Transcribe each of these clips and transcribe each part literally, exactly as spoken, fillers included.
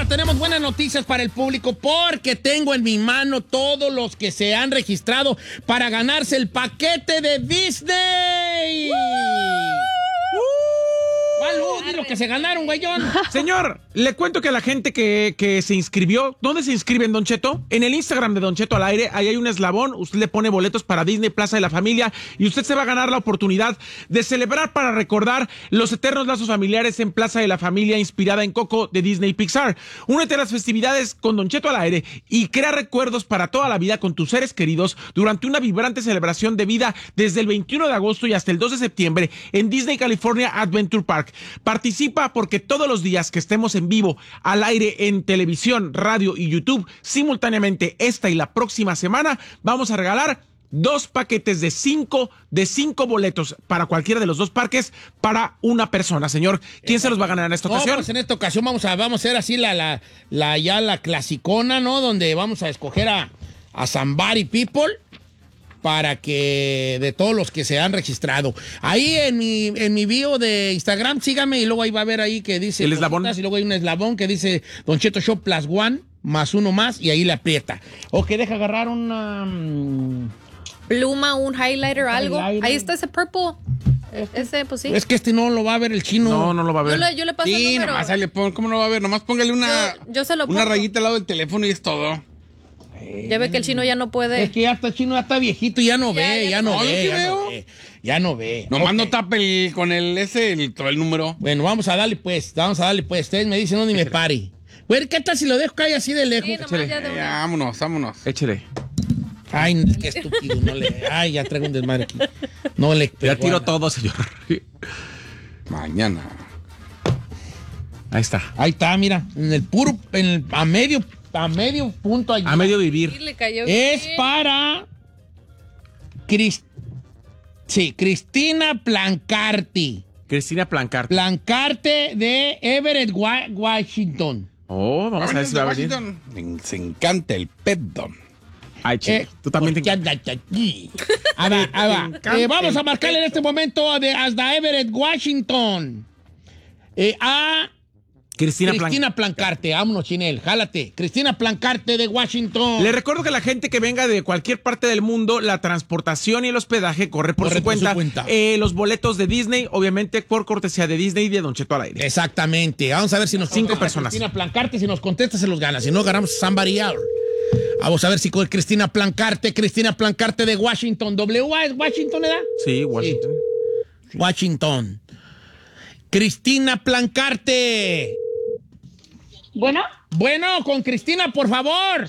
tenemos buenas noticias para el público porque tengo en mi mano todos los que se han registrado para ganarse el paquete de Disney. ¿Cuál es lo que se ganaron, güeyón? Señor, le cuento que a la gente que, que se inscribió, ¿dónde se inscriben, Don Cheto? En el Instagram de Don Cheto al aire, ahí hay un eslabón, usted le pone boletos para Disney Plaza de la Familia y usted se va a ganar la oportunidad de celebrar para recordar los eternos lazos familiares en Plaza de la Familia inspirada en Coco de Disney Pixar. Únete a las festividades con Don Cheto al aire y crea recuerdos para toda la vida con tus seres queridos durante una vibrante celebración de vida desde el veintiuno de agosto y hasta el dos de septiembre en Disney California Adventure Park. Participa porque todos los días que estemos en vivo, al aire, en televisión, radio y YouTube, simultáneamente esta y la próxima semana, vamos a regalar dos paquetes de cinco, de cinco boletos para cualquiera de los dos parques para una persona. Señor, ¿quién se los va a ganar en esta no, ocasión? Pues en esta ocasión vamos a, vamos a hacer así la, la, la, ya la clasicona, ¿no? Donde vamos a escoger a, a Somebody People, para que de todos los que se han registrado. Ahí en mi, en mi bio de Instagram, sígame y luego ahí va a ver ahí que dice... El eslabón. Y luego hay un eslabón que dice Don Cheto Show plus one, más uno más, y ahí le aprieta. Ok, deja agarrar una... Um, pluma, un highlighter, algo. Highlighter. Ahí está ese purple. Ese, pues sí. Es que este no lo va a ver el chino. No, no lo va a ver. Yo le, yo le paso Sí, el número. nomás ahí le pon- ¿cómo no va a ver? Nomás póngale una, Yo- yo se lo una pongo. rayita al lado del teléfono y es todo. Ya ve que el chino ya no puede. Es que ya está chino, ya está viejito y ya no Ya, ve, ya ya, no no, ve. ve, No, ya sí no veo. ve. Ya no ve. Nomás Ok. no tape el, con el ese, el, todo el número. Bueno, vamos a darle pues, vamos a darle pues. Ustedes me dicen dónde me pare. Güey, ¿qué tal si lo dejo caer así de lejos? Sí, nomás Échale. ya de Eh, una. vámonos, vámonos. Échele. Ay, qué estúpido, no le... Ay, ya traigo un desmadre aquí. No le... Ya tiro todo, señor. Mañana. Ahí está. Ahí está, mira, en el puro, en el, a medio, a medio punto allí. A medio Sí, vivir. le cayó Es bien. para... Cris- sí, Cristina Plancarti. Cristina Plancarte. Plancarte de Everett, Wa- Washington. Oh, vamos a ver si va a venir. Washington. Me- Se encanta el pedón. Ay, chico. Eh, Tú también te porque anda aquí. Ahí va, ahí va. encanta Eh, vamos a el marcarle en este momento de, hasta Everett, Washington. Eh, a Cristina, Cristina Plancarte. Vámonos, Chinel, jálate. Cristina Plancarte de Washington. Le recuerdo que la gente que venga de cualquier parte del mundo, la transportación y el hospedaje corre por, Corre su, por su cuenta. cuenta. Eh, los boletos de Disney, obviamente por cortesía de Disney y de Don Cheto al aire. Exactamente. Vamos a ver si nos Cinco contesta personas. Cristina Plancarte. Si nos contesta, se los gana. Si no, ganamos a somebody else. Vamos a ver si con Cristina Plancarte. Cristina Plancarte de Washington. W A es Washington, ¿verdad? Sí, Washington. Washington. Cristina Plancarte. Bueno, Bueno, con Cristina, por favor.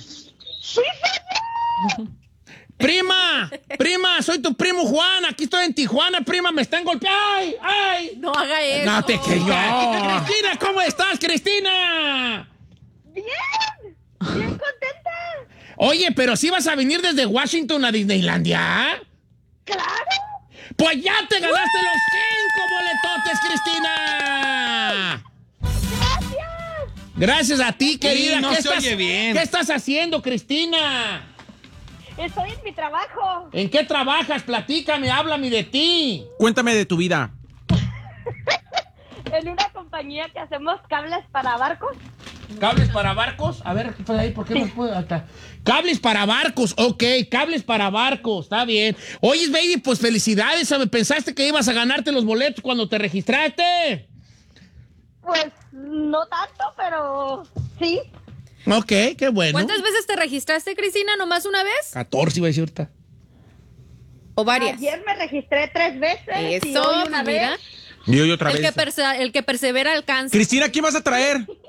Prima, prima, soy tu primo Juan. Aquí estoy en Tijuana, prima, me están golpeando. ¡Ay, ay! No haga eso. No te creo. Cristina, ¿cómo estás, Cristina? bien, bien contenta. Oye, pero si vas a venir desde Washington a Disneylandia. Claro, Pues ya te ganaste los cinco boletotes, Cristina. gracias. Gracias a ti, querida. no ¿Qué, se estás, oye bien. ¿Qué estás haciendo, Cristina? Estoy en mi trabajo. ¿En qué trabajas? Platícame, háblame de ti. Cuéntame de tu vida. En una compañía que hacemos cables para barcos. ¿Cables para barcos? A ver, ¿qué fue ahí? ¿Por qué no puedo acá? Cables para barcos, ok, cables para barcos, está bien. Oye, baby, pues felicidades, ¿sabes? ¿Pensaste que ibas a ganarte los boletos cuando te registraste? Pues no tanto, pero sí. Ok, qué bueno. ¿Cuántas veces te registraste, Cristina? ¿Nomás una vez? catorce iba a decir ahorita. ¿O varias? Ayer me registré tres veces. y Eso, hoy una mira. vez. Y hoy otra El vez. que, perse- el que persevera alcanza. Cristina, ¿quién vas a traer?